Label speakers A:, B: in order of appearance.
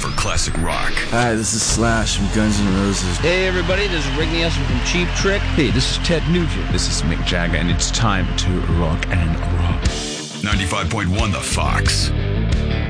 A: for classic rock.
B: Hi, this is Slash from Guns N' Roses.
C: Hey, everybody, this is Rick Nielsen from Cheap Trick.
D: Hey, this is Ted Nugent.
E: This is Mick Jagger, and it's time to rock and roll.
A: 95.1 The Fox.